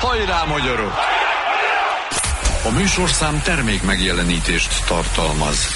Hajrá, magyarok! A műsorszám termék megjelenítést tartalmaz.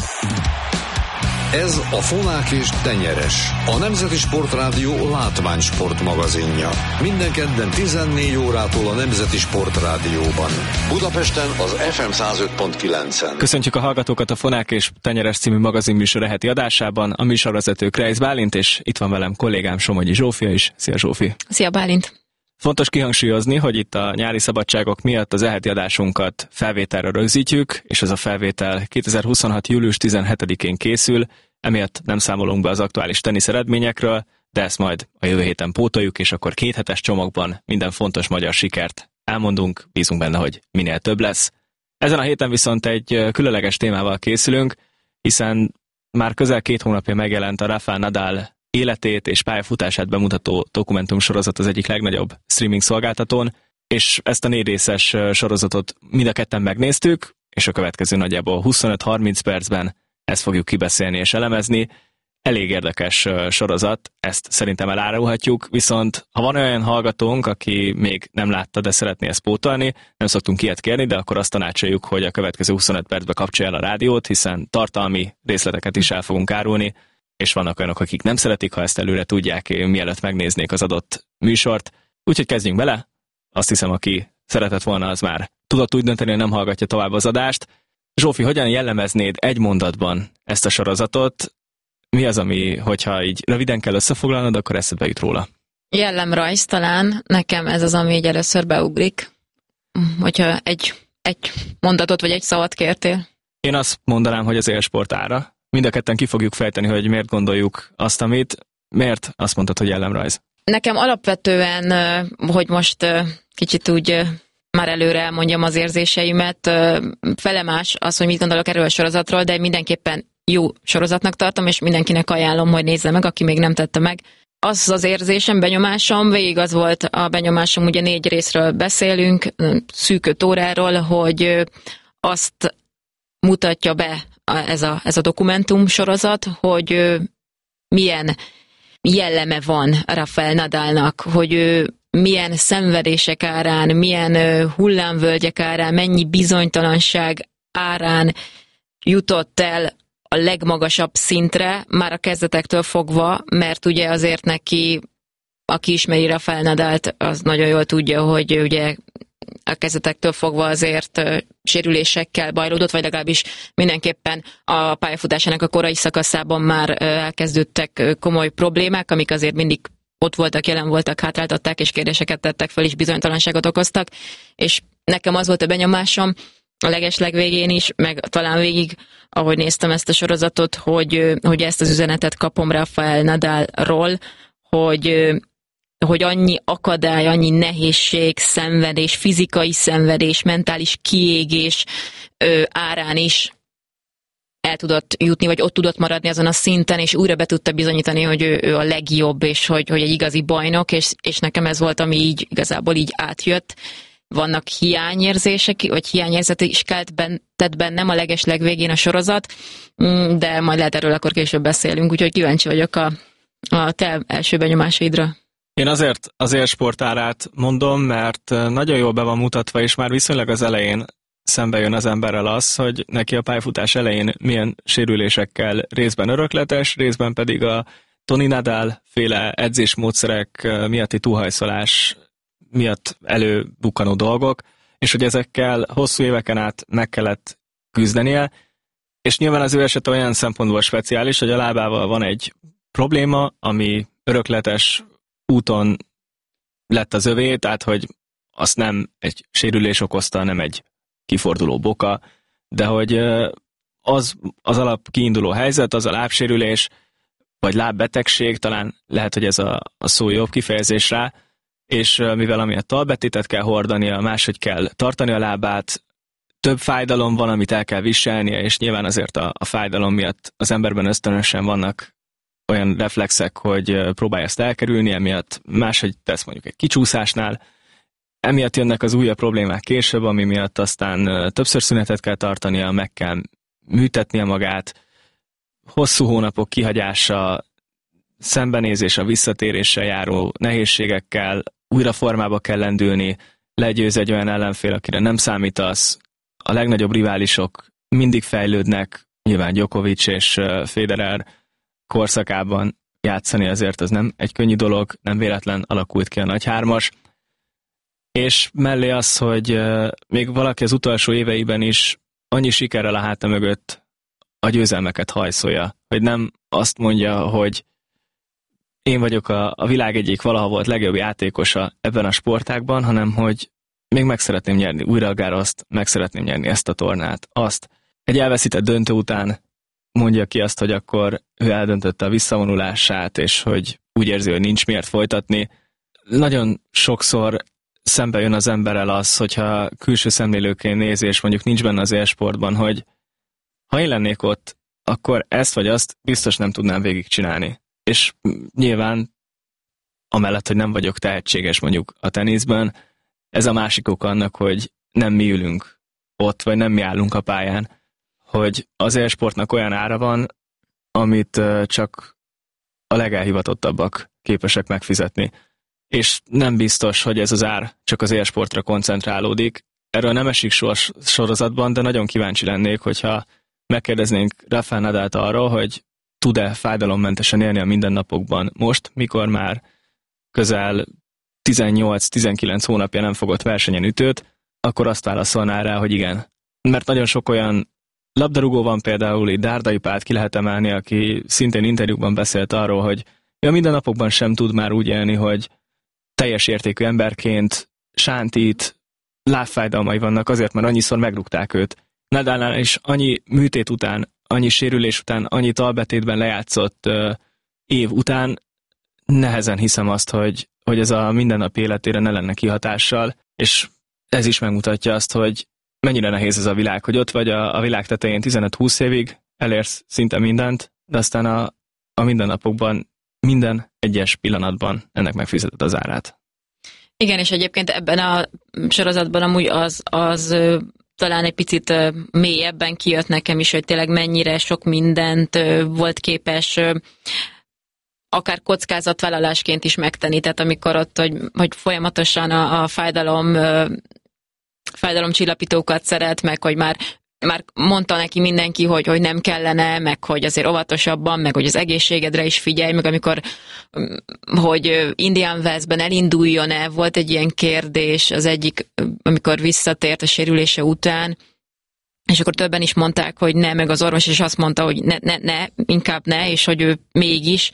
Ez a Fonák és Tenyeres, a Nemzeti Sportrádió látványsport magazinja. Minden kedden 14 órától a Nemzeti Sportrádióban. Budapesten az FM 105.9-en. Köszöntjük a hallgatókat a Fonák és Tenyeres című magazinműsor heti adásában. A műsorvezető Kreisz Bálint, és itt van velem kollégám Somogyi Zsófia is. Szia Zsófi! Szia Bálint! Fontos kihangsúlyozni, hogy itt a nyári szabadságok miatt az eheti adásunkat felvételre rögzítjük, és ez a felvétel 2026. július 17-én készül, emiatt nem számolunk be az aktuális tenisz eredményekről, de ezt majd a jövő héten pótoljuk, és akkor 2 hetes csomagban minden fontos magyar sikert elmondunk, bízunk benne, hogy minél több lesz. Ezen a héten viszont egy különleges témával készülünk, hiszen már közel 2 hónapja megjelent a Rafael Nadal életét és pályafutását bemutató dokumentumsorozat az egyik legnagyobb streaming szolgáltatón, és ezt a 4 részes sorozatot mind a ketten megnéztük, és a következő nagyjából 25-30 percben ezt fogjuk kibeszélni és elemezni. Elég érdekes sorozat, ezt szerintem elárulhatjuk, viszont ha van olyan hallgatónk, aki még nem látta, de szeretné ezt pótolni, nem szoktunk ilyet kérni, de akkor azt tanácsoljuk, hogy a következő 25 percben kapcsolja el a rádiót, hiszen tartalmi részleteket is el fogunk árulni, és vannak olyanok, akik nem szeretik, ha ezt előre tudják, mielőtt megnéznék az adott műsort. Úgyhogy kezdjünk bele. Azt hiszem, aki szeretett volna, az már tudott úgy dönteni, hogy nem hallgatja tovább az adást. Zsófi, hogyan jellemeznéd egy mondatban ezt a sorozatot? Mi az, ami, hogyha így röviden kell összefoglalnod, akkor eszedbe jut róla? Jellemrajz talán. Nekem ez az, ami így először beugrik. Hogyha egy mondatot vagy egy szavat kértél. Én azt mondanám, hogy az élsport ára. Mind a ketten ki fogjuk fejteni, hogy miért gondoljuk azt, amit. Miért azt mondtad, hogy jellemrajz? Nekem alapvetően, hogy most kicsit úgy már előre elmondjam az érzéseimet, felemás az, hogy mit gondolok erről a sorozatról, de mindenképpen jó sorozatnak tartom, és mindenkinek ajánlom, hogy nézze meg, aki még nem tette meg. Az érzésem, benyomásom, végig az volt a benyomásom, ugye 4 részről beszélünk, szűk 5 óráról, hogy azt mutatja be ez a dokumentum sorozat, hogy milyen jelleme van Rafael Nadalnak, hogy ő milyen szenvedések árán, milyen hullámvölgyek árán, mennyi bizonytalanság árán jutott el a legmagasabb szintre, már a kezdetektől fogva, mert ugye azért neki, aki ismeri Rafael Nadalt, az nagyon jól tudja, hogy ugye a kezdetektől fogva azért sérülésekkel bajlódott, vagy legalábbis mindenképpen a pályafutásának a korai szakaszában már elkezdődtek komoly problémák, amik azért mindig ott voltak, jelen voltak, hátráltatták, és kérdéseket tettek fel, és bizonytalanságot okoztak, és nekem az volt a benyomásom a legeslegvégén is, meg talán végig, ahogy néztem ezt a sorozatot, hogy ezt az üzenetet kapom Rafael Nadalról, hogy annyi akadály, annyi nehézség, szenvedés, fizikai szenvedés, mentális kiégés árán is el tudott jutni, vagy ott tudott maradni azon a szinten, és újra be tudta bizonyítani, hogy ő a legjobb, és hogy egy igazi bajnok, és nekem ez volt, ami így igazából így átjött. Vannak hiányérzések, vagy hiányérzet is tett bennem a legeslegvégén a sorozat, de majd lehet erről akkor később beszélünk, úgyhogy kíváncsi vagyok a te első benyomásaidra. Én azért az élsportárát mondom, mert nagyon jól be van mutatva, és már viszonylag az elején szembe jön az emberrel az, hogy neki a pályafutás elején milyen sérülésekkel részben örökletes, részben pedig a Toni Nadal féle edzésmódszerek miatti túlhajszolás miatt előbukkanó dolgok, és hogy ezekkel hosszú éveken át meg kellett küzdenie, és nyilván az ő esete olyan szempontból speciális, hogy a lábával van egy probléma, ami örökletes úton lett az övé, tehát hogy azt nem egy sérülés okozta, nem egy kiforduló boka, de hogy az alap kiinduló helyzet, az a lábsérülés, vagy lábbetegség, talán lehet, hogy ez a szó jobb kifejezés rá, és mivel amiatt talbetétet kell hordania, máshogy kell tartani a lábát, több fájdalom van, amit el kell viselnie, és nyilván azért a fájdalom miatt az emberben ösztönösen vannak olyan reflexek, hogy próbálja ezt elkerülni, emiatt máshogy tesz mondjuk egy kicsúszásnál. Emiatt jönnek az újabb problémák később, ami miatt aztán többször szünetet kell tartania, meg kell műtetnie magát, hosszú hónapok kihagyása, szembenézés a visszatéréssel járó nehézségekkel, újra formába kell lendülni, legyőz egy olyan ellenfél, akire nem számítasz. A legnagyobb riválisok mindig fejlődnek, nyilván Djokovic és Federer korszakában játszani azért az nem egy könnyű dolog, nem véletlen alakult ki a nagy hármas. És mellé az, hogy még valaki az utolsó éveiben is annyi sikerrel a háta mögött a győzelmeket hajszolja, hogy nem azt mondja, hogy én vagyok a világ egyik valaha volt legjobb játékosa ebben a sportágban, hanem hogy még meg szeretném nyerni újra a Garrost, meg szeretném nyerni ezt a tornát, azt. Egy elveszített döntő után mondja ki azt, hogy akkor ő eldöntötte a visszavonulását, és hogy úgy érzi, hogy nincs miért folytatni. Nagyon sokszor szembe jön az emberrel az, hogyha külső szemlélőként nézi, és mondjuk nincs benne az élsportban, hogy ha én lennék ott, akkor ezt vagy azt biztos nem tudnám végigcsinálni. És nyilván, amellett, hogy nem vagyok tehetséges mondjuk a teniszben, ez a másik ok annak, hogy nem mi ülünk ott, vagy nem mi állunk a pályán, hogy az élsportnak olyan ára van, amit csak a legelhivatottabbak képesek megfizetni. És nem biztos, hogy ez az ár csak az élsportra koncentrálódik. Erről nem esik sorozatban, de nagyon kíváncsi lennék, hogyha megkérdeznénk Rafael Nadalt arról, hogy tud-e fájdalommentesen élni a mindennapokban most, mikor már közel 18-19 hónapja nem fogott versenyen ütőt, akkor azt válaszolná rá, hogy igen. Mert nagyon sok olyan labdarúgó van például, így Dárdai Pált ki lehet emelni, aki szintén interjúkban beszélt arról, hogy a mindennapokban sem tud már úgy élni, hogy teljes értékű emberként sántít, lábfájdalmai vannak azért, mert annyiszor megrúgták őt. Nadalnál is annyi műtét után, annyi sérülés után, annyi talbetétben lejátszott év után nehezen hiszem azt, hogy ez a mindennapi életére ne lenne kihatással, és ez is megmutatja azt, hogy mennyire nehéz ez a világ, hogy ott vagy a világ tetején 15-20 évig, elérsz szinte mindent, de aztán a mindennapokban minden egyes pillanatban ennek megfizeted az árát. Igen, és egyébként ebben a sorozatban amúgy az talán egy picit mélyebben kijött nekem is, hogy tényleg mennyire sok mindent volt képes akár kockázatvállalásként is megtenni, tehát amikor ott, hogy folyamatosan a fájdalomcsillapítókat szeret, meg hogy már mondta neki mindenki, hogy nem kellene, meg hogy azért óvatosabban, meg hogy az egészségedre is figyelj, meg amikor, hogy Indian Wellsben elinduljon-e, volt egy ilyen kérdés, az egyik, amikor visszatért a sérülése után, és akkor többen is mondták, hogy ne, meg az orvos is azt mondta, hogy ne, inkább ne, és hogy ő mégis,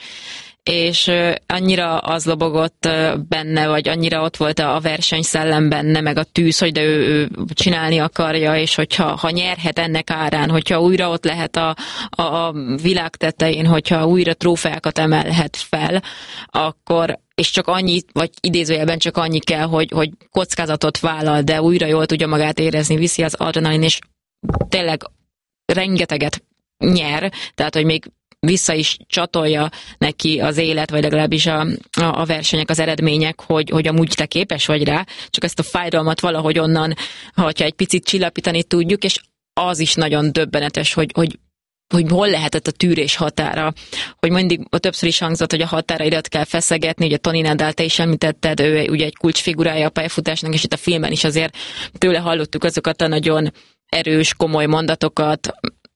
és annyira az lobogott benne, vagy annyira ott volt a versenyszellem benne, meg a tűz, hogy de ő csinálni akarja, és hogyha nyerhet ennek árán, hogyha újra ott lehet a világ tetején, hogyha újra trófeákat emelhet fel, akkor, és csak annyi, vagy idézőjelben csak annyi kell, hogy kockázatot vállal, de újra jól tudja magát érezni, viszi az adrenalin, és tényleg rengeteget nyer, tehát hogy még vissza is csatolja neki az élet, vagy legalábbis a versenyek, az eredmények, hogy amúgy te képes vagy rá, csak ezt a fájdalmat valahogy onnan, hogyha egy picit csillapítani tudjuk, és az is nagyon döbbenetes, hogy hol lehetett a tűrés határa, hogy mindig többször is hangzott, hogy a határaidat kell feszegetni, ugye Toni Nadal, te is említetted, ő ugye egy kulcsfigurája a pályafutásnak, és itt a filmben is azért tőle hallottuk azokat a nagyon erős, komoly mondatokat,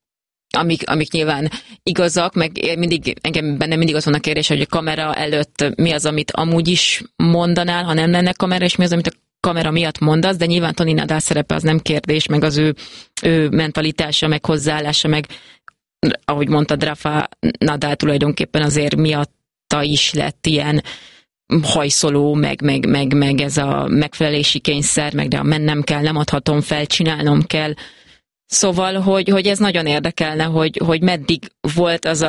amik nyilván igazak, meg bennem mindig az van a kérdés, hogy a kamera előtt mi az, amit amúgy is mondanál, ha nem lenne kamera, és mi az, amit a kamera miatt mondasz, de nyilván Toni Nadal szerepe az nem kérdés, meg az ő mentalitása, meg hozzáállása, meg ahogy mondtad, Rafa Nadal tulajdonképpen azért miatta is lett ilyen hajszoló, meg ez a megfelelési kényszer, meg de mennem kell, nem adhatom fel, csinálnom kell. Szóval, hogy ez nagyon érdekelne, hogy meddig volt az,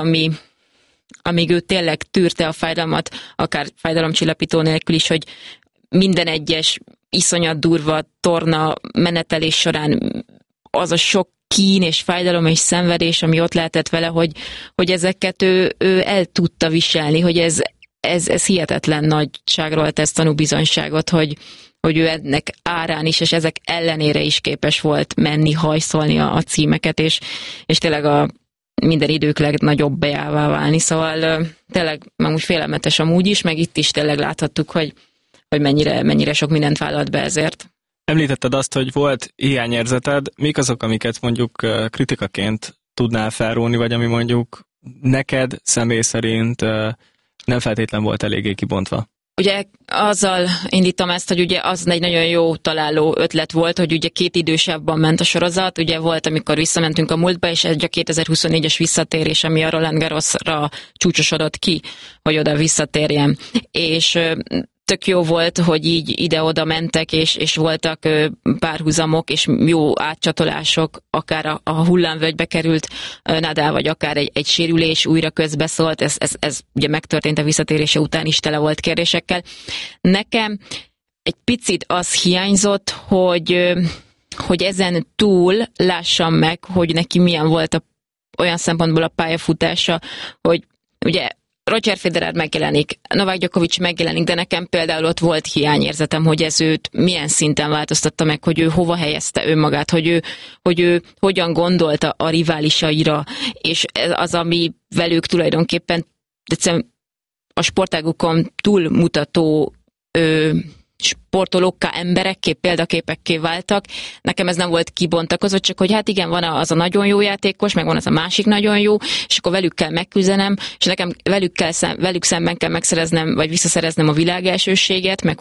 amíg ő tényleg tűrte a fájdalmat, akár fájdalomcsillapító nélkül is, hogy minden egyes iszonyat durva torna menetelés során az a sok kín és fájdalom és szenvedés, ami ott lehetett vele, hogy ezeket ő el tudta viselni, hogy ez hihetetlen nagyságról tesz tanúbizonyságot, hogy ő ennek árán is, és ezek ellenére is képes volt menni, hajszolni a címeket, és tényleg a minden idők legnagyobb bejává válni. Szóval tényleg amúgy félelmetes amúgy is, meg itt is tényleg láthattuk, hogy mennyire sok mindent vállalt be ezért. Említetted azt, hogy volt hiányérzeted. Mik azok, amiket mondjuk kritikaként tudnál felróni, vagy ami mondjuk neked személy szerint nem feltétlen volt eléggé kibontva? Ugye azzal indítom ezt, hogy ugye az egy nagyon jó találó ötlet volt, hogy ugye 2 idősávban ment a sorozat, ugye volt, amikor visszamentünk a múltba, és ez a 2024-es visszatérés, ami a Roland Garrosra csúcsosodott ki, hogy oda visszatérjen. És tök jó volt, hogy így ide-oda mentek, és voltak párhuzamok, és jó átcsatolások, akár a hullámvölgybe került Nadal, vagy akár egy sérülés újra közbeszólt, ez ugye megtörtént a visszatérése után is, tele volt kérdésekkel. Nekem egy picit az hiányzott, hogy ezen túl lássam meg, hogy neki milyen volt olyan szempontból a pályafutása, hogy ugye Roger Federer megjelenik, Novák Djokovic megjelenik, de nekem például ott volt hiányérzetem, hogy ez őt milyen szinten változtatta meg, hogy ő hova helyezte önmagát, hogy ő hogyan gondolta a riválisaira, és ez az, ami velük tulajdonképpen a sportágukon túlmutató sportolókká, emberekké, példaképekké váltak. Nekem ez nem volt kibontakozott, csak hogy hát igen, van az a nagyon jó játékos, meg van az a másik nagyon jó, és akkor velük kell megküzdenem, és nekem velük szemben kell megszereznem, vagy visszaszereznem a világelsőséget, meg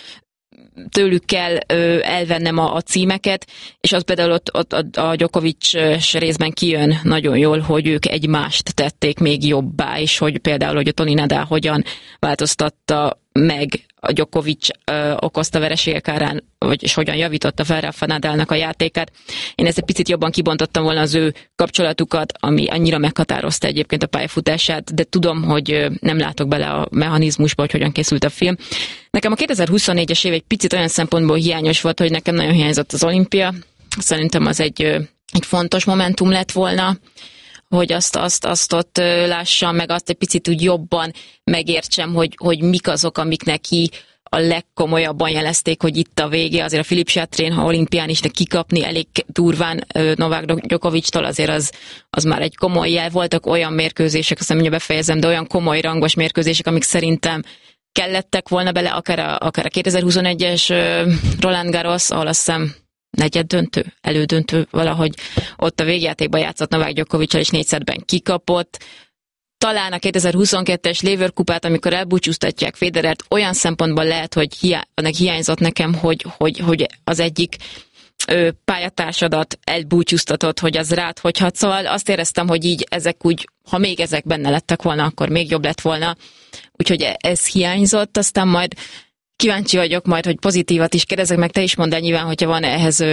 tőlük kell elvennem a címeket, és az például ott a Djokovic részben kijön nagyon jól, hogy ők egymást tették még jobbá, és hogy például, hogy a Toni Nadal hogyan változtatta meg a Djokovic okozta vereségek árán, és hogyan javította fel Rafa Nadalnak a játékát. Én ezt egy picit jobban kibontottam volna az ő kapcsolatukat, ami annyira meghatározta egyébként a pályafutását, de tudom, hogy nem látok bele a mechanizmusba, hogy hogyan készült a film. Nekem a 2024-es év egy picit olyan szempontból hiányos volt, hogy nekem nagyon hiányzott az olimpia. Szerintem az egy fontos momentum lett volna, hogy azt ott lássam, meg azt egy picit úgy jobban megértsem, hogy mik azok, amik neki a legkomolyabban jelezték, hogy itt a vége. Azért a Filip Chatrén, ha olimpián is, de kikapni elég durván Novák Djokovictól, azért az már egy komoly jel. Voltak olyan mérkőzések, azt nem befejezem, de olyan komoly rangos mérkőzések, amik szerintem kellettek volna bele, akár a 2021-es Roland Garros, ahol azt hiszem negyeddöntő, elődöntő, valahogy ott a végjátékban játszott Novák Djokoviccal, és 4 szettben kikapott. Talán a 2022-es Lever kupát, amikor elbúcsúztatják Federert, olyan szempontból lehet, hogy hiányzott nekem, hogy az egyik pályatársadat elbúcsúztatott, hogy az rád hogy hat. Szóval azt éreztem, hogy így ezek úgy, ha még ezek benne lettek volna, akkor még jobb lett volna. Úgyhogy ez hiányzott, aztán majd kíváncsi vagyok majd, hogy pozitívat is kérdezek, meg te is mondd el nyilván, hogyha van ehhez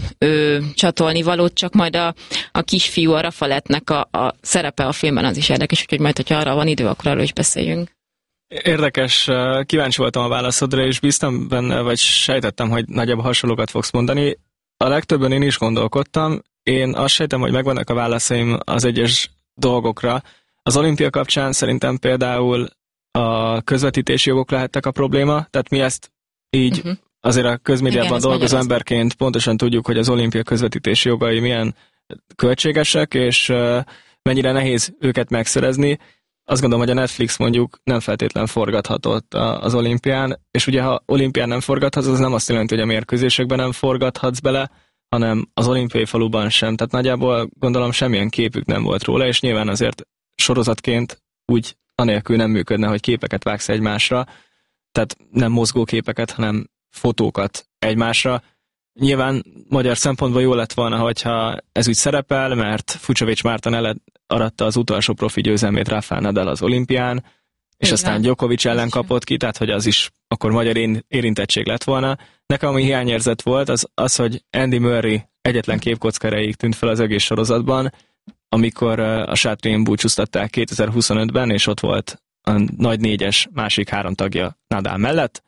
csatolni valót, csak majd a kisfiú, a Rafa Lettnek a szerepe a filmben az is érdekes, úgyhogy majd, hogyha arra van idő, akkor arról is beszéljünk. Érdekes, kíváncsi voltam a válaszodra, és bíztam benne, vagy sejtettem, hogy nagyjából hasonlókat fogsz mondani. A legtöbben én is gondolkodtam. Én azt sejtem, hogy megvannak a válaszaim az egyes dolgokra. Az olimpia kapcsán szerintem például a közvetítési jogok lehettek a probléma, tehát mi ezt így azért a közmédiában dolgozó emberként pontosan tudjuk, hogy az olimpia közvetítési jogai milyen költségesek, és mennyire nehéz őket megszerezni. Azt gondolom, hogy a Netflix mondjuk nem feltétlen forgathatott az olimpián, és ugye ha olimpián nem forgathatsz, az nem azt jelenti, hogy a mérkőzésekben nem forgathatsz bele, hanem az olimpiai faluban sem. Tehát nagyjából gondolom semmilyen képük nem volt róla, és nyilván azért sorozatként úgy anélkül nem működne, hogy képeket vágsz egymásra, tehát nem mozgó képeket, hanem fotókat egymásra. Nyilván magyar szempontból jó lett volna, hogyha ez úgy szerepel, mert Fucsovics Márton aratta az utolsó profi győzelmét Rafael Nadal az olimpián, és aztán Djokovic ellen kapott ki, tehát hogy az is akkor magyar érintettség lett volna. Nekem ami hiányérzet volt, az, hogy Andy Murray egyetlen képkocka erejéig tűnt fel az egész sorozatban, amikor a Chatrén búcsúztatták 2025-ben, és ott volt a nagy 4-es másik 3 tagja Nadal mellett.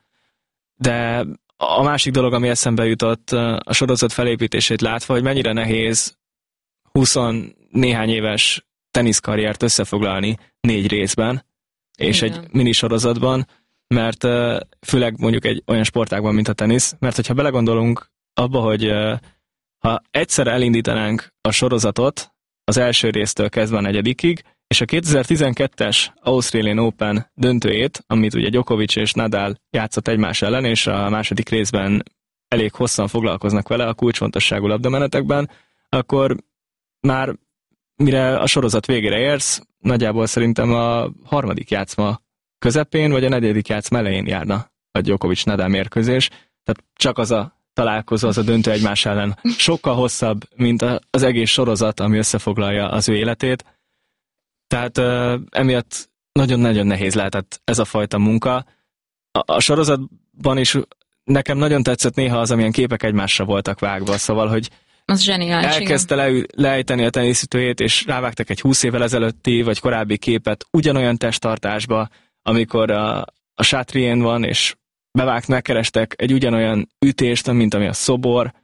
De a másik dolog, ami eszembe jutott a sorozat felépítését látva, hogy mennyire nehéz 20 néhány éves teniszkarriert összefoglalni 4 részben, és egy minisorozatban, mert főleg mondjuk egy olyan sportágban, mint a tenisz, mert hogyha belegondolunk abba, hogy ha egyszer elindítanánk a sorozatot, az első résztől kezdve a 4-ig, és a 2012-es Australian Open döntőjét, amit ugye Djokovic és Nadal játszott egymás ellen, és a második részben elég hosszan foglalkoznak vele a kulcsfontosságú labdamenetekben, akkor már mire a sorozat végére érsz, nagyjából szerintem a harmadik játszma közepén, vagy a negyedik játszma elején járna a Djokovic-Nadal mérkőzés. Tehát csak az a találkozó, az a döntő egymás ellen sokkal hosszabb, mint az egész sorozat, ami összefoglalja az ő életét. Tehát emiatt nagyon-nagyon nehéz lehetett ez a fajta munka. A sorozatban is nekem nagyon tetszett néha az, amilyen képek egymásra voltak vágva, szóval, hogy az zseniális, elkezdte leejteni a teniszütőjét, és rávágtak egy 20 évvel ezelőtti, vagy korábbi képet ugyanolyan testtartásba, amikor a Chatrién van, és megkerestek egy ugyanolyan ütést, mint ami a szobor.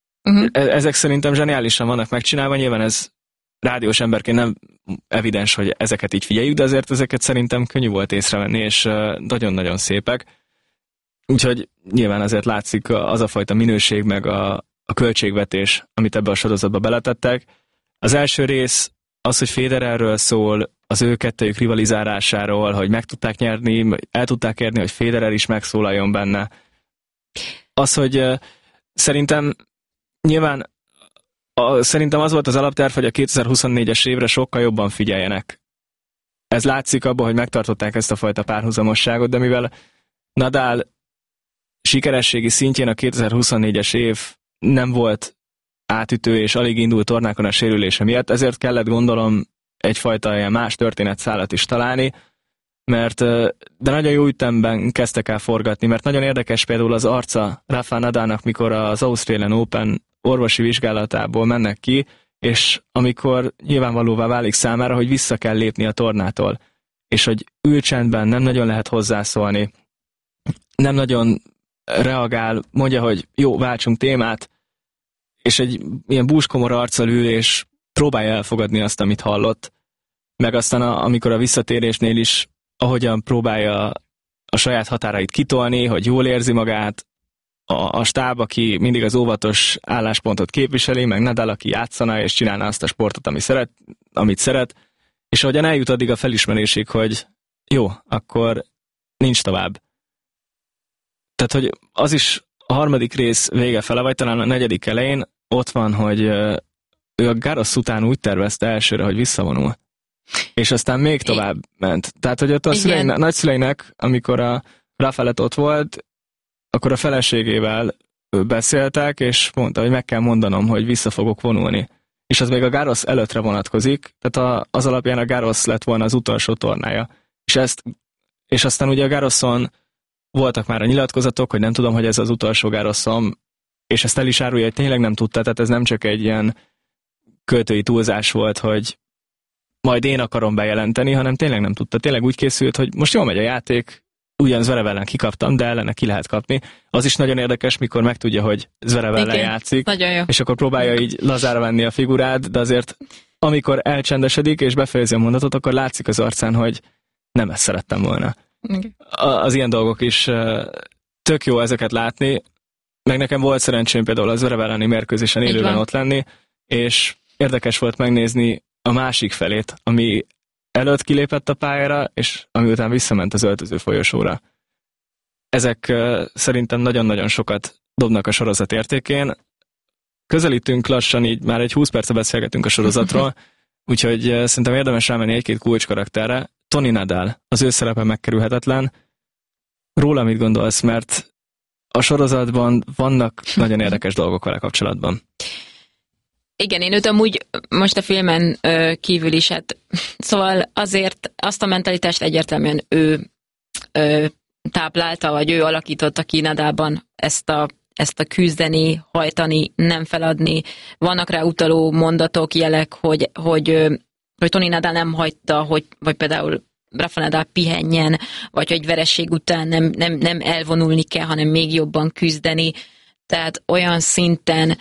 Ezek szerintem zseniálisan vannak megcsinálva, nyilván ez rádiós emberként nem evidens, hogy ezeket így figyeljük, de azért ezeket szerintem könnyű volt észrevenni, és nagyon-nagyon szépek. Úgyhogy nyilván azért látszik az a fajta minőség, meg a költségvetés, amit ebbe a sorozatba beletettek. Az első rész az, hogy Federerről szól, az ő kettejük rivalizálásáról, hogy meg tudták nyerni, el tudták érni, hogy Federer is megszólaljon benne. Az, hogy szerintem nyilván szerintem az volt az alapterv, hogy a 2024-es évre sokkal jobban figyeljenek. Ez látszik abban, hogy megtartották ezt a fajta párhuzamosságot, de mivel Nadal sikerességi szintjén a 2024-es év nem volt átütő, és alig indult tornákon a sérülése miatt, ezért kellett gondolom egyfajta ilyen más történetszálat is találni, mert de nagyon jó ütemben kezdtek el forgatni, mert nagyon érdekes például az arca Rafa Nadalnak, mikor az Australian Open orvosi vizsgálatából mennek ki, és amikor nyilvánvalóvá válik számára, hogy vissza kell lépni a tornától, és hogy ülcsendben nem nagyon lehet hozzászólni, nem nagyon reagál, mondja, hogy jó, váltsunk témát, és egy ilyen búskomor arccal ül, és próbálja elfogadni azt, amit hallott. Meg aztán, amikor a visszatérésnél is, ahogyan próbálja a saját határait kitolni, hogy jól érzi magát, a stáb, aki mindig az óvatos álláspontot képviseli, meg Nadal, aki játszana, és csinálna azt a sportot, amit szeret, és ahogyan eljut addig a felismerésig, hogy jó, akkor nincs tovább. Tehát, hogy az is a harmadik rész vége fele, vagy talán a negyedik elején ott van, hogy ő a Garros után úgy tervezte elsőre, hogy visszavonul. És aztán még tovább ment. Tehát, hogy ott a nagyszüleinek, amikor a Rafael ott volt, akkor a feleségével beszéltek, és mondta, hogy meg kell mondanom, hogy vissza fogok vonulni. És az még a Garros előttre vonatkozik, tehát az alapján a Garros lett volna az utolsó tornája. És aztán ugye a Garroson voltak már a nyilatkozatok, hogy nem tudom, hogy ez az utolsó Garrosom, és ezt el is árulja, hogy tényleg nem tudta, tehát ez nem csak egy ilyen költői túlzás volt, hogy majd én akarom bejelenteni, hanem tényleg nem tudta. Tényleg úgy készült, hogy most jól megy a játék, ugyan Zverev ellen kikaptam, de ellene ki lehet kapni. Az is nagyon érdekes, mikor megtudja, hogy Zverev ellen játszik, és akkor próbálja így lazára venni a figurát, de azért amikor elcsendesedik és befejezi a mondatot, akkor látszik az arcán, hogy nem ezt szerettem volna. Az ilyen dolgok is tök jó ezeket látni, meg nekem volt szerencsém például az Zverev elleni mérkőzésen élőben ott lenni, és érdekes volt megnézni a másik felét, ami előtt kilépett a pályára, és ami után visszament az öltöző folyosóra. Ezek szerintem nagyon-nagyon sokat dobnak a sorozat értékén. Közelítünk lassan, így már egy 20 perce beszélgetünk a sorozatról, úgyhogy szerintem érdemes rámenni egy-két kulcskarakterre. Toni Nadal, az ő szerepe megkerülhetetlen. Róla mit gondolsz, mert a sorozatban vannak nagyon érdekes dolgok vele kapcsolatban. Igen, én őt amúgy most a filmen kívül is, hát szóval azért azt a mentalitást egyértelműen ő táplálta, vagy ő alakította ki Nadalban ezt a küzdeni, hajtani, nem feladni. Vannak rá utaló mondatok, jelek, hogy Toni Nadal nem hagyta, vagy például Rafa Nadal pihenjen, vagy hogy vereség után nem elvonulni kell, hanem még jobban küzdeni. Tehát olyan szinten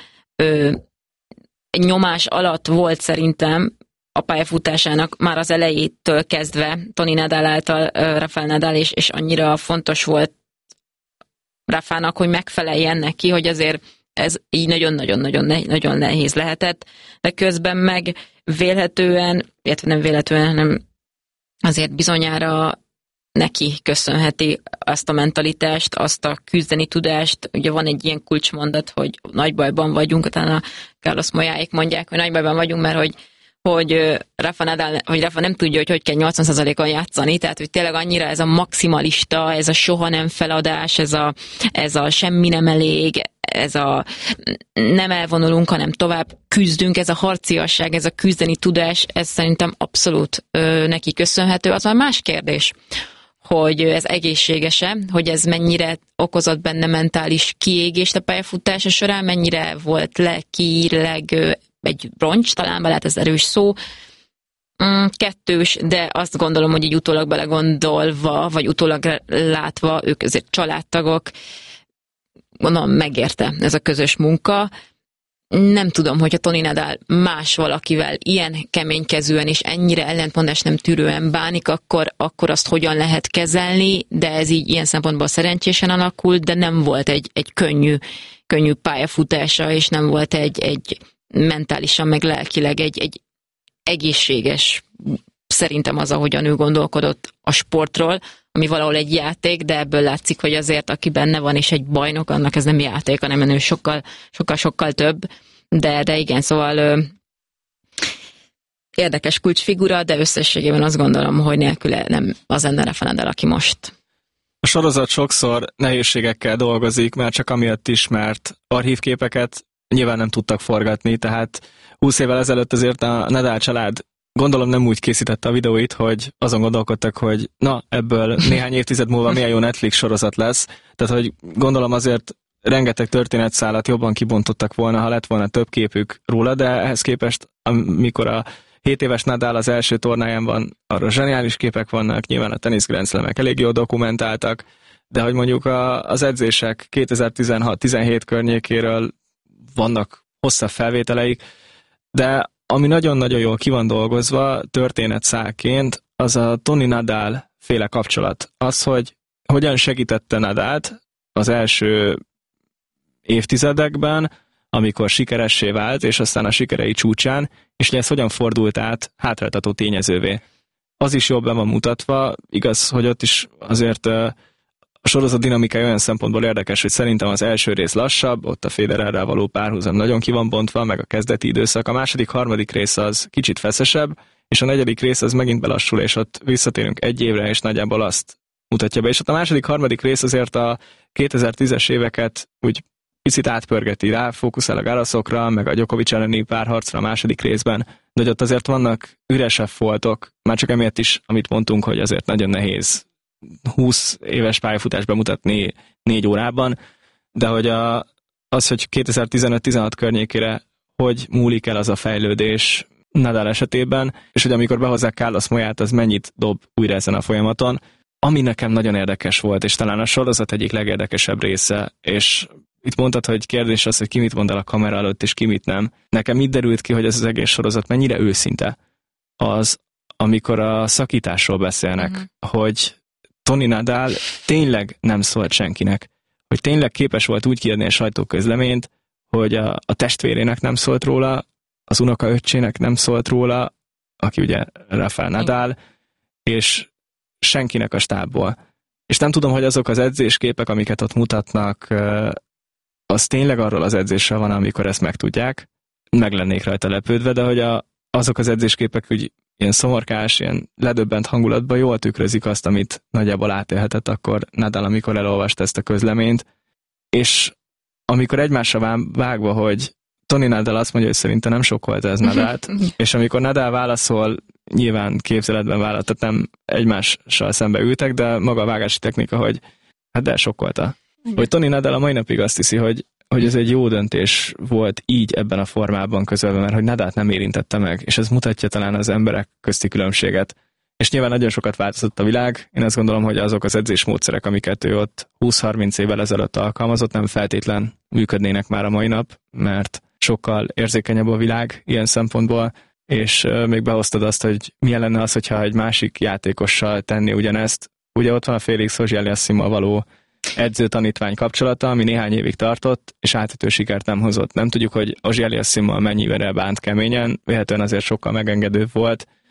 nyomás alatt volt szerintem a pályafutásának már az elejétől kezdve Toni Nadal által Rafael Nadal, és annyira fontos volt Rafának, hogy megfeleljen neki, hogy azért ez így nagyon-nagyon nehéz lehetett, de közben meg vélhetően, illetve nem véletlenül, hanem azért bizonyára neki köszönheti azt a mentalitást, azt a küzdeni tudást. Ugye van egy ilyen kulcsmondat, hogy nagy bajban vagyunk, utána Carlos Moyáék mondják, hogy nagy bajban vagyunk, mert hogy Rafa Nadal, hogy Rafa nem tudja, hogy kell 80%-on játszani, tehát hogy tényleg annyira ez a maximalista, ez a soha nem feladás, ez a semmi nem elég, ez a nem elvonulunk, hanem tovább küzdünk, ez a harciasság, ez a küzdeni tudás, ez szerintem abszolút neki köszönhető. Az már más kérdés, hogy ez egészséges-e, hogy ez mennyire okozott benne mentális kiégést a pályafutása során, mennyire volt lelkileg egy roncs, talán lehet ez erős szó, kettős, de azt gondolom, hogy így utólag belegondolva, vagy utólag látva, ők azért családtagok, gondolom megérte ez a közös munka. Nem tudom, hogyha Toni Nadal más valakivel ilyen keménykezűen és ennyire ellentmondás nem tűrően bánik, akkor azt hogyan lehet kezelni, de ez így ilyen szempontból szerencsésen alakult, de nem volt egy könnyű pályafutása, és nem volt egy mentálisan, meg lelkileg egy egészséges, szerintem az, ahogyan ő gondolkodott a sportról, ami valahol egy játék, de ebből látszik, hogy azért, aki benne van, és egy bajnok, annak ez nem játék, hanem ő sokkal több, de igen, szóval érdekes kulcsfigura, de összességében azt gondolom, hogy nélküle nem az lenne Rafa Nadal, aki most. A sorozat sokszor nehézségekkel dolgozik, már csak amiatt is, mert archívképeket nyilván nem tudtak forgatni, tehát 20 évvel ezelőtt azért a Nadal család gondolom nem úgy készítette a videóit, hogy azon gondolkodtak, hogy na, ebből néhány évtized múlva milyen jó Netflix sorozat lesz. Tehát, hogy gondolom azért rengeteg történetszálat jobban kibontottak volna, ha lett volna több képük róla, de ehhez képest, amikor a 7 éves Nadal az első tornáján van, arra zseniális képek vannak, nyilván a teniszgrendszlemek elég jól dokumentáltak, de hogy mondjuk az edzések 2016-17 környékéről vannak hosszabb felvételeik, de ami nagyon-nagyon jól ki van dolgozva történetszálként, az a Toni Nadal féle kapcsolat. Az, hogy hogyan segítette Nadalt az első évtizedekben, amikor sikeressé vált, és aztán a sikerei csúcsán, és hogy ez hogyan fordult át hátráltató tényezővé. Az is jobban van mutatva, igaz, hogy ott is azért a sorozat dinamikája olyan szempontból érdekes, hogy szerintem az első rész lassabb, ott a Federerrel való párhuzam nagyon ki van bontva, meg a kezdeti időszak, a második, harmadik rész az kicsit feszesebb, és a negyedik rész az megint belassul, és ott visszatérünk egy évre, és nagyjából azt mutatja be. És ott a második, harmadik rész azért a 2010-es éveket úgy picit átpörgeti rá, fókuszál a Garasokra, meg a Djokovic elleni párharcra a második részben, de ott azért vannak üresebb foltok, már csak emiatt is, amit mondtunk, hogy azért nagyon nehéz 20 éves pályafutást bemutatni 4 órában, de hogy az, hogy 2015-16 környékére hogy múlik el az a fejlődés Nadal esetében, és hogy amikor behozzák Carlos Moyát, az mennyit dob újra ezen a folyamaton, ami nekem nagyon érdekes volt, és talán a sorozat egyik legérdekesebb része, és itt mondtad, hogy kérdés az, hogy ki mit mond el a kamera előtt, és ki mit nem. Nekem itt derült ki, hogy ez az egész sorozat mennyire őszinte. Az, amikor a szakításról beszélnek, hogy Toni Nadal tényleg nem szólt senkinek, hogy tényleg képes volt úgy kiadni a sajtóközleményt, hogy a testvérének nem szólt róla, az unokaöccsének nem szólt róla, aki ugye Rafael Nadal, és senkinek a stábból. És nem tudom, hogy azok az edzésképek, amiket ott mutatnak, az tényleg arról az edzéssel van, amikor ezt megtudják, meg lennék rajta lepődve, de hogy azok az edzésképek úgy ilyen szomorkás, ilyen ledöbbent hangulatban jól tükrözik azt, amit nagyjából átélhetett akkor Nadal, amikor elolvasta ezt a közleményt, és amikor egymásra vágva, hogy Toni Nadal azt mondja, hogy szerinte nem sokkolta ez Nadalt, és amikor Nadal válaszol, nyilván képzeletben vállalt, tehát nem egymással szembe ültek, de maga a vágási technika, hogy hát de sokkolta. Hogy Toni Nadal a mai napig azt hiszi, hogy ez egy jó döntés volt így ebben a formában közölve, mert hogy Nadalt nem érintette meg, és ez mutatja talán az emberek közti különbséget. És nyilván nagyon sokat változott a világ, én azt gondolom, hogy azok az edzésmódszerek, amiket ő ott 20-30 évvel ezelőtt alkalmazott, nem feltétlen működnének már a mai nap, mert sokkal érzékenyebb a világ ilyen szempontból, és még behoztad azt, hogy milyen lenne az, hogyha egy másik játékossal tenni ugyanezt. Ugye ott van a Félix Auger-Aliassime-mal való edző-tanítvány kapcsolata, ami néhány évig tartott, és átütő sikert nem hozott. Nem tudjuk, hogy Auger-Aliassime-mal mennyivel bánt keményen, véletlenül azért sokkal megengedőbb volt,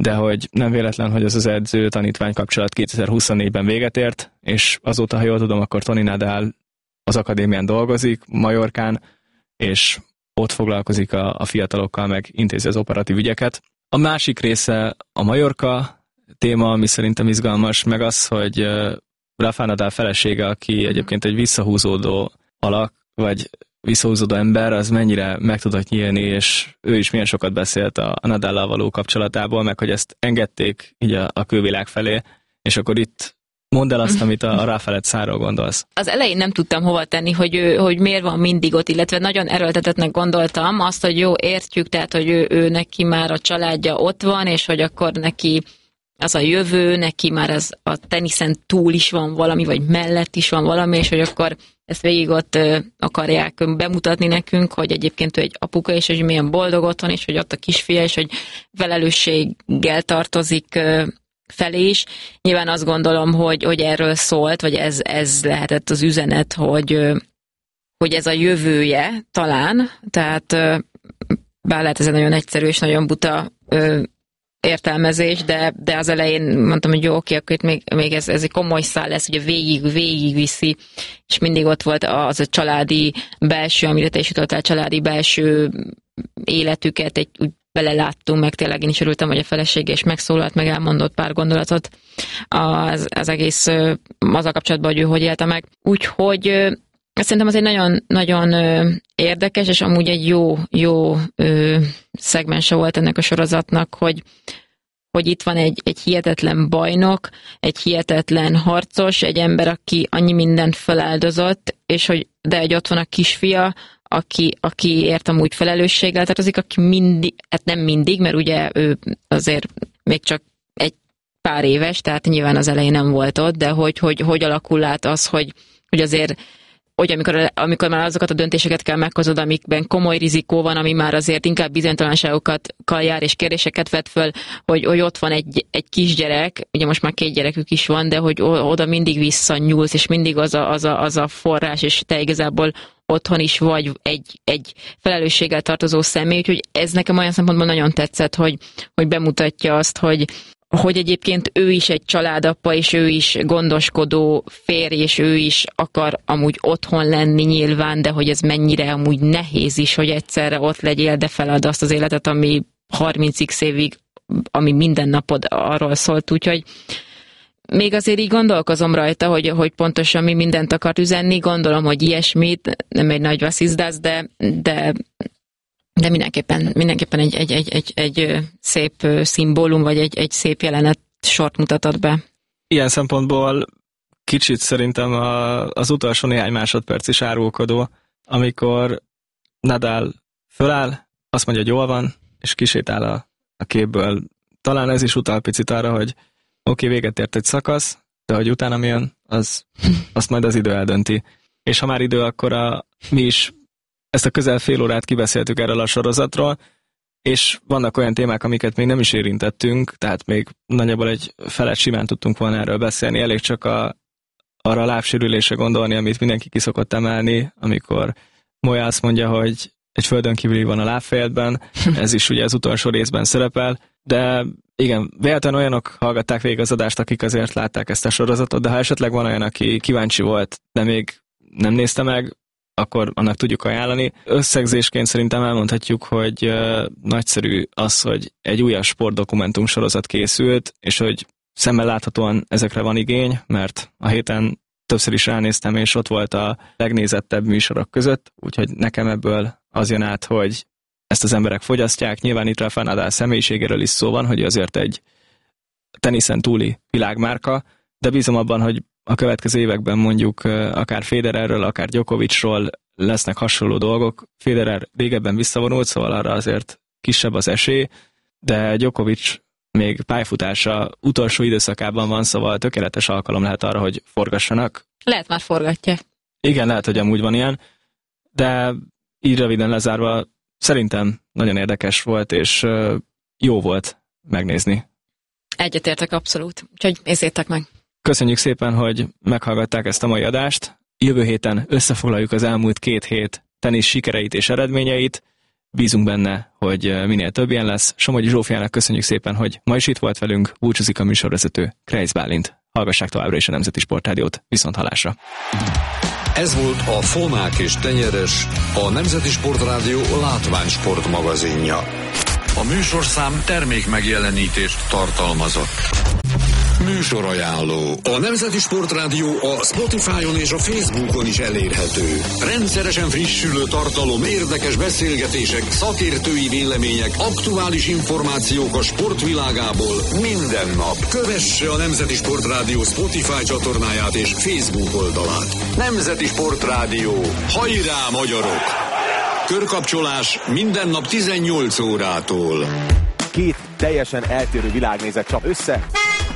de hogy nem véletlen, hogy az edző-tanítvány kapcsolat 2024-ben véget ért, és azóta, ha jól tudom, akkor Toni Nadal az akadémián dolgozik, Majorkán, és ott foglalkozik a fiatalokkal, meg intézi az operatív ügyeket. A másik része a Majorka téma, ami szerintem izgalmas, meg az, hogy Rafael Nadal felesége, aki egyébként egy visszahúzódó alak, vagy visszahúzódó ember, az mennyire meg tudott nyílni, és ő is milyen sokat beszélt a Nadallal való kapcsolatából, meg hogy ezt engedték így a külvilág felé, és akkor itt mondd el azt, amit a Rafael Nadalról gondolsz. Az elején nem tudtam hova tenni, hogy miért van mindig ott, illetve nagyon erőltetettnek gondoltam azt, hogy jó, értjük, tehát, hogy ő neki már a családja ott van, és hogy akkor neki az a jövő, neki már az a teniszen túl is van valami, vagy mellett is van valami, és hogy akkor ezt végig ott akarják bemutatni nekünk, hogy egyébként ő egy apuka, és hogy milyen boldog otthon, és hogy ott a kisfia, és hogy felelősséggel tartozik felé is. Nyilván azt gondolom, hogy erről szólt, vagy ez lehetett az üzenet, hogy ez a jövője talán, tehát bár lehet ez egy nagyon egyszerű és nagyon buta értelmezés, de az elején mondtam, hogy jó, oké, akkor itt még ez egy komoly szál lesz, ugye végig viszi, és mindig ott volt az a családi belső, amire te is jutottál, családi belső életüket, úgy beleláttunk, meg tényleg én is örültem, hogy a felesége is megszólalt, meg elmondott pár gondolatot az egész azzal kapcsolatban, hogy ő hogy élte meg. Úgyhogy szerintem az egy nagyon, nagyon érdekes, és amúgy egy jó szegmense volt ennek a sorozatnak, hogy itt van egy hihetetlen bajnok, egy hihetetlen harcos, egy ember, aki annyi mindent feláldozott, de egy ott van a kisfia, aki ért amúgy felelősséggel tartozik, aki mindig, hát nem mindig, mert ugye ő azért még csak egy pár éves, tehát nyilván az elején nem volt ott, de hogy alakul át az, hogy azért hogy amikor már azokat a döntéseket kell meghozod, amikben komoly rizikó van, ami már azért inkább bizonytalanságokkal jár, és kérdéseket vet föl, hogy ott van egy kisgyerek, ugye most már 2 gyerekük is van, de hogy oda mindig visszanyúlsz, és mindig az a forrás, és te igazából otthon is vagy egy felelősséggel tartozó személy, úgyhogy ez nekem olyan szempontból nagyon tetszett, hogy bemutatja azt, hogy egyébként ő is egy családapa, és ő is gondoskodó férj, és ő is akar amúgy otthon lenni nyilván, de hogy ez mennyire amúgy nehéz is, hogy egyszerre ott legyél, de felad azt az életet, ami 30x évig, ami minden napod arról szólt, úgyhogy még azért így gondolkozom rajta, hogy pontosan mi mindent akart üzenni, gondolom, hogy ilyesmit, nem egy nagy vasszizdász, de mindenképpen egy szép szimbólum, vagy egy szép jelenet sort mutatott be. Ilyen szempontból kicsit szerintem az utolsó néhány másodperc is árulkodó, amikor Nadal föláll, azt mondja, hogy jól van, és kisétál a képből. Talán ez is utal picit arra, hogy oké, véget ért egy szakasz, de hogy utána mi jön, azt majd az idő eldönti. És ha már idő, akkor mi is ezt a közel fél órát kibeszéltük erről a sorozatról, és vannak olyan témák, amiket még nem is érintettünk, tehát még nagyjából egy felet simán tudtunk volna erről beszélni, elég csak arra a lábsérülésre gondolni, amit mindenki ki szokott emelni, amikor Moya azt mondja, hogy egy földön kívüli van a lábfejedben, ez is ugye az utolsó részben szerepel, de igen, véletlenül olyanok hallgatták végig az adást, akik azért látták ezt a sorozatot, de ha esetleg van olyan, aki kíváncsi volt, de még nem nézte meg, akkor annak tudjuk ajánlani. Összegzésként szerintem elmondhatjuk, hogy nagyszerű az, hogy egy újabb sportdokumentum sorozat készült, és hogy szemmel láthatóan ezekre van igény, mert a héten többször is ránéztem, és ott volt a legnézettebb műsorok között, úgyhogy nekem ebből az jön át, hogy ezt az emberek fogyasztják. Nyilván itt Rafael Nadal személyiségéről is szó van, hogy azért egy teniszen túli világmárka, de bízom abban, hogy a következő években mondjuk akár Federerről, akár Djokovicról lesznek hasonló dolgok. Federer régebben visszavonult, szóval arra azért kisebb az esély, de Djokovic még pályafutása utolsó időszakában van, szóval tökéletes alkalom lehet arra, hogy forgassanak. Lehet már forgatják. Igen, lehet, hogy amúgy van ilyen, de így röviden lezárva szerintem nagyon érdekes volt, és jó volt megnézni. Egyetértek abszolút, úgyhogy nézzétek meg. Köszönjük szépen, hogy meghallgatták ezt a mai adást. Jövő héten összefoglaljuk az elmúlt 2 hét tenisz sikereit és eredményeit. Bízunk benne, hogy minél több ilyen lesz. Somogyi Zsófiának köszönjük szépen, hogy ma is itt volt velünk. Búcsúzik a műsorvezető, Kreisz Bálint. Hallgassák továbbra is a Nemzeti Sportrádiót. Viszont hallásra! Ez volt a Fonák és Tenyeres, a Nemzeti Sportrádió látványsport magazinja. A műsorszám termék megjelenítést tartalmazott. Műsorajánló. A Nemzeti Sportrádió a Spotify-on és a Facebookon is elérhető. Rendszeresen frissülő tartalom, érdekes beszélgetések, szakértői vélemények, aktuális információk a sportvilágából minden nap. Kövesse a Nemzeti Sportrádió Spotify csatornáját és Facebook oldalát. Nemzeti Sportrádió. Hajrá, magyarok! Körkapcsolás minden nap 18 órától. Két teljesen eltérő világnézet csap össze.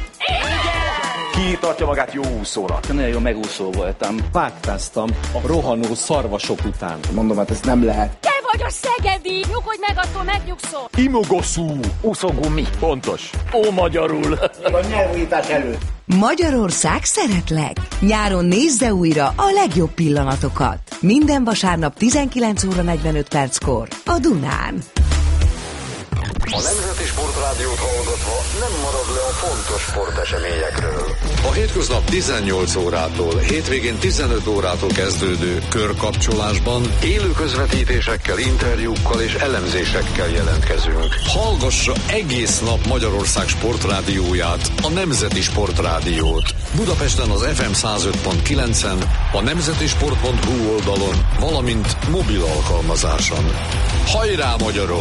Ki tartja magát jó úszónak? Nagyon jó megúszó voltam. Pátkáztam a rohanó szarvasok után. Mondom, hát ez nem lehet. Te vagy a szegedi! Nyugodj meg, attól megnyugszol! Imogoszú. Úszógumi. Pontos. Ó, magyarul. A nyelvújítás előtt. Magyarország szeretlek! Nyáron nézze újra a legjobb pillanatokat. Minden vasárnap 19 óra 45 perckor a Dunán. A Nemzeti Sportrádiót hallgatva nem marad le a fontos sporteseményekről. A hétköznap 18 órától, hétvégén 15 órától kezdődő körkapcsolásban élő közvetítésekkel, interjúkkal és elemzésekkel jelentkezünk. Hallgassa egész nap Magyarország sportrádióját, a Nemzeti Sportrádiót. Budapesten az FM 105.9-en, a nemzetisport.hu oldalon, valamint mobil alkalmazáson. Hajrá, magyarok!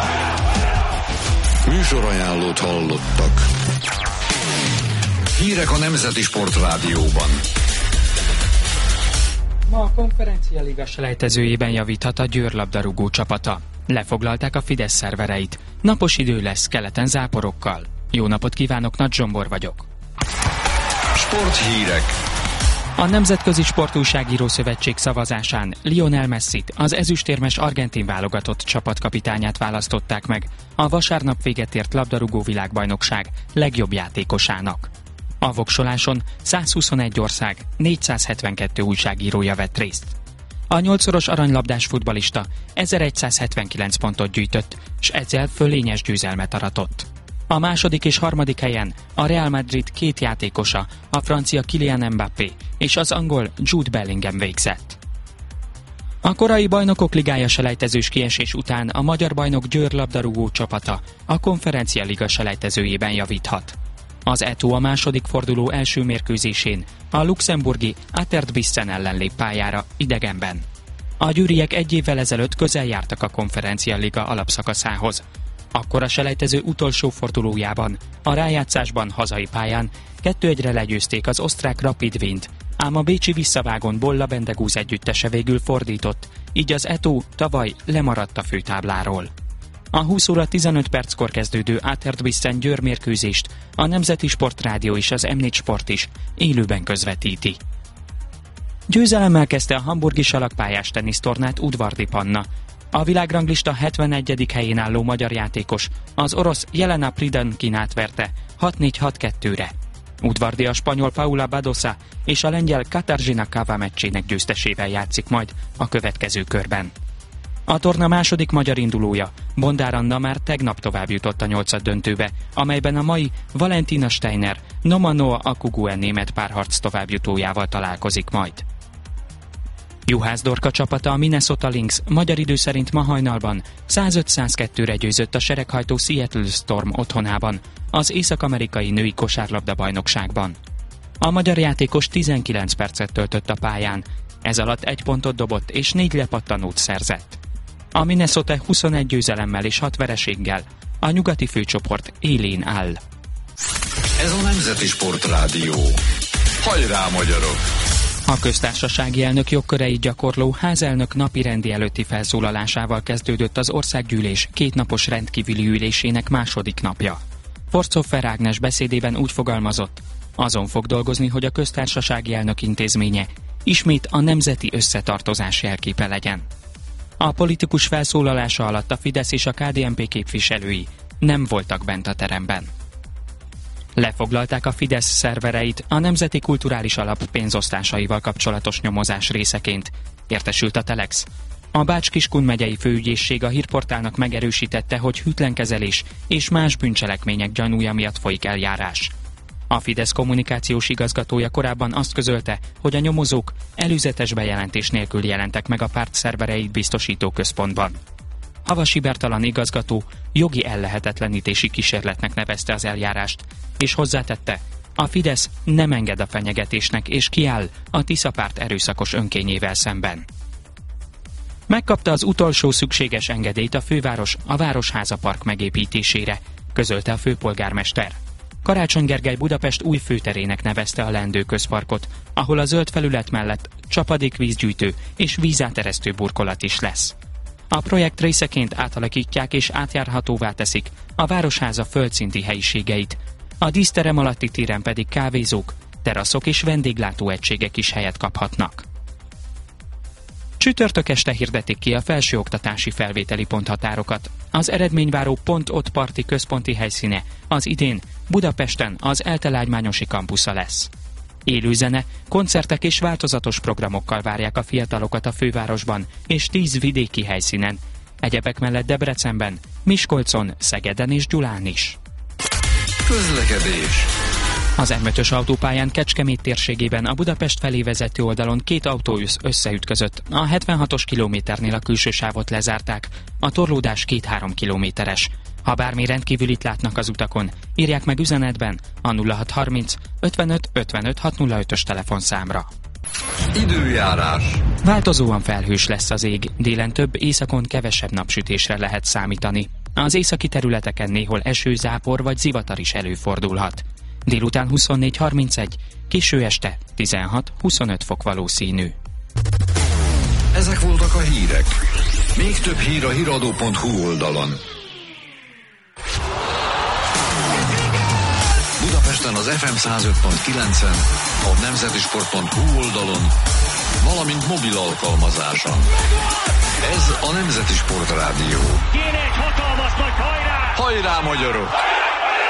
Műsorajánlót hallottak. Hírek a Nemzeti Sportrádióban. Ma a Konferencia Liga selejtezőjében javíthat a Győr labdarúgó csapata. Lefoglalták a Fidesz szervereit. Napos idő lesz, keleten záporokkal. Jó napot kívánok, Nagy Zsombor vagyok. Sporthírek. A Nemzetközi Sportújságíró Szövetség szavazásán Lionel Messit, az ezüstérmes argentin válogatott csapatkapitányát választották meg a vasárnap véget ért labdarúgó világbajnokság legjobb játékosának. A voksoláson 121 ország, 472 újságírója vett részt. A 8-szoros aranylabdás futballista 1179 pontot gyűjtött, s ezzel fölényes győzelmet aratott. A második és harmadik helyen a Real Madrid két játékosa, a francia Kylian Mbappé és az angol Jude Bellingham végzett. A korai Bajnokok Ligája selejtezős kiesés után a magyar bajnok Győr labdarúgó csapata a Konferencia Liga selejtezőjében javíthat. Az ETO a második forduló első mérkőzésén a luxemburgi Atertbissen ellen lép pályára idegenben. A győriek egy évvel ezelőtt közel jártak a Konferencia Liga alapszakaszához. Akkor a selejtező utolsó fordulójában, a rájátszásban hazai pályán 2-1-re legyőzték az osztrák Rapid Wient, ám a bécsi visszavágón Bolla Bendegúz együttese végül fordított, így az ETO tavaly lemaradt a főtábláról. A 20 óra 15 perckor kezdődő Atertbissen Győr mérkőzést a Nemzeti Sportrádió és az M4 Sport is élőben közvetíti. Győzelemmel kezdte a hamburgi salakpályás tenisztornát Udvardi Panna. A világranglista 71. helyén álló magyar játékos az orosz Jelena Pridankinát verte 6-4-6-2-re. Udvardi a spanyol Paula Badosa és a lengyel Katarzyna Kawa meccsének győztesével játszik majd a következő körben. A torna második magyar indulója, Bondár Anna már tegnap tovább jutott a nyolcaddöntőbe, amelyben a mai Valentina Steiner, Nomanoa Akuguen német párharc továbbjutójával találkozik majd. Juhász Dorka csapata, a Minnesota Lynx magyar idő szerint ma hajnalban 105-102-re győzött a sereghajtó Seattle Storm otthonában, az észak-amerikai női kosárlabda-bajnokságban. A magyar játékos 19 percet töltött a pályán, ez alatt 1 pontot dobott és 4 lepattanót szerzett. A Minnesota 21 győzelemmel és 6 vereséggel a nyugati főcsoport élén áll. Ez a Nemzeti Sportrádió. Hajrá, magyarok! A köztársasági elnök jogköreit gyakorló házelnök napirendi előtti felszólalásával kezdődött az országgyűlés kétnapos rendkívüli ülésének második napja. Forczoffer Ágnes beszédében úgy fogalmazott, azon fog dolgozni, hogy a köztársasági elnök intézménye ismét a nemzeti összetartozás jelképe legyen. A politikus felszólalása alatt a Fidesz és a KDNP képviselői nem voltak bent a teremben. Lefoglalták a Fidesz szervereit a Nemzeti Kulturális Alap pénzosztásaival kapcsolatos nyomozás részeként, értesült a Telex. A Bács-Kiskun megyei főügyészség a hírportálnak megerősítette, hogy hűtlenkezelés és más bűncselekmények gyanúja miatt folyik eljárás. A Fidesz kommunikációs igazgatója korábban azt közölte, hogy a nyomozók előzetes bejelentés nélkül jelentek meg a párt szervereit biztosító központban. Havasi Bertalan igazgató jogi ellehetetlenítési kísérletnek nevezte az eljárást, és hozzátette, a Fidesz nem enged a fenyegetésnek és kiáll a Tisza párt erőszakos önkényével szemben. Megkapta az utolsó szükséges engedélyt a főváros a Városháza Park megépítésére, közölte a főpolgármester. Karácsony Gergely Budapest új főterének nevezte a leendő közparkot, ahol a zöld felület mellett csapadékvízgyűjtő és vízáteresztő burkolat is lesz. A projekt részeként átalakítják és átjárhatóvá teszik a Városháza földszinti helyiségeit, a díszterem alatti téren pedig kávézók, teraszok és vendéglátóegységek is helyet kaphatnak. Csütörtök este hirdetik ki a felsőoktatási felvételi ponthatárokat. Az eredményváró Pont parti központi helyszíne az idén Budapesten az ELTE lágymányosi kampusza lesz. Élőzene, koncertek és változatos programokkal várják a fiatalokat a fővárosban és 10 vidéki helyszínen. Egyebek mellett Debrecenben, Miskolcon, Szegeden és Gyulán is. Közlekedés. Az M5-ös autópályán Kecskemét térségében a Budapest felé vezető oldalon két autó összeütközött. A 76-os kilométernél a külső sávot lezárták, a torlódás 2-3 kilométeres. Ha bármi rendkívülit látnak az utakon, írják meg üzenetben a 0630 55 55 605-ös telefonszámra. Időjárás. Változóan felhős lesz az ég, délen több, északon kevesebb napsütésre lehet számítani. Az északi területeken néhol eső, zápor vagy zivatar is előfordulhat. Délután 24-31, késő este 16-25 fok valószínű. Ezek voltak a hírek. Még több hír a hiradó.hu oldalon. Budapesten az FM 105.9-en, a nemzetisport.hu oldalon, valamint mobil alkalmazáson. Ez a Nemzeti Sport Rádió. Kéne egy hatalmas nagy hajrá! Hajrá, magyarok!